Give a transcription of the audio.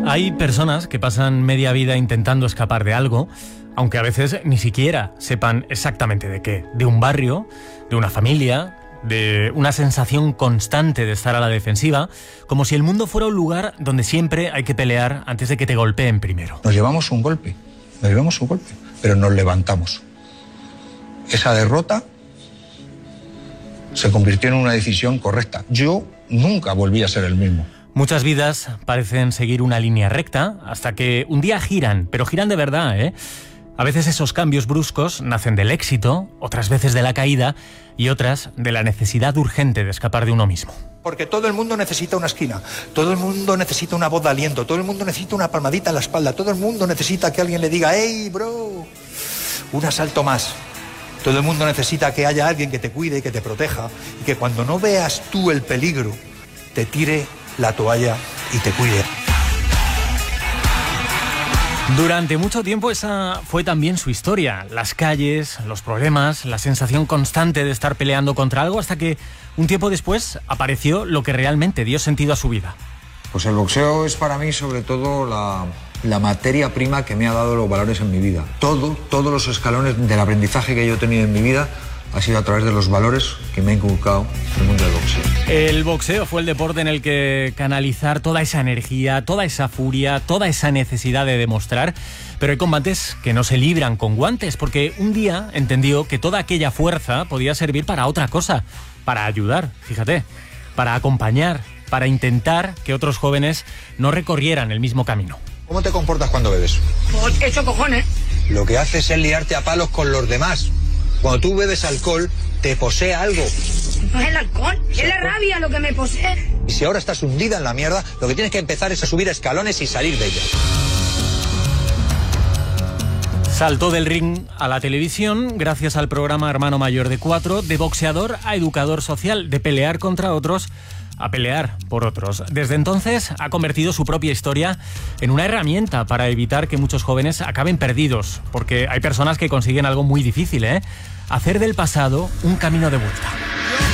Hay personas que pasan media vida intentando escapar de algo, aunque a veces ni siquiera sepan exactamente de qué. De un barrio, de una familia, de una sensación constante de estar a la defensiva, como si el mundo fuera un lugar donde siempre hay que pelear antes de que te golpeen primero. Nos llevamos un golpe, pero nos levantamos. Esa derrota se convirtió en una decisión correcta. Yo nunca volví a ser el mismo. Muchas vidas parecen seguir una línea recta hasta que un día giran, pero giran de verdad, ¿eh? A veces esos cambios bruscos nacen del éxito, otras veces de la caída y otras de la necesidad urgente de escapar de uno mismo. Porque todo el mundo necesita una esquina, todo el mundo necesita una voz de aliento, todo el mundo necesita una palmadita en la espalda, todo el mundo necesita que alguien le diga «Hey, bro!», un asalto más. Todo el mundo necesita que haya alguien que te cuide y que te proteja y que cuando no veas tú el peligro, te tire la toalla y te cuide. Durante mucho tiempo esa fue también su historia. Las calles, los problemas, la sensación constante de estar peleando contra algo, hasta que un tiempo después apareció lo que realmente dio sentido a su vida. Pues el boxeo es para mí sobre todo la materia prima que me ha dado los valores en mi vida. Todos los escalones del aprendizaje que yo he tenido en mi vida ha sido a través de los valores que me ha inculcado el mundo del boxeo. El boxeo fue el deporte en el que canalizar toda esa energía, toda esa furia, toda esa necesidad de demostrar. Pero hay combates que no se libran con guantes, porque un día entendió que toda aquella fuerza podía servir para otra cosa, para ayudar, fíjate, para acompañar, para intentar que otros jóvenes no recorrieran el mismo camino. ¿Cómo te comportas cuando bebes? Pues hecho cojones. Lo que haces es liarte a palos con los demás. Cuando tú bebes alcohol, te posee algo. No es el alcohol, es la rabia lo que me posee. Y si ahora estás hundida en la mierda, lo que tienes que empezar es a subir escalones y salir de ella. Saltó del ring a la televisión gracias al programa Hermano Mayor de 4, de boxeador a educador social, de pelear contra otros a pelear por otros. Desde entonces ha convertido su propia historia en una herramienta para evitar que muchos jóvenes acaben perdidos, porque hay personas que consiguen algo muy difícil, hacer del pasado un camino de vuelta.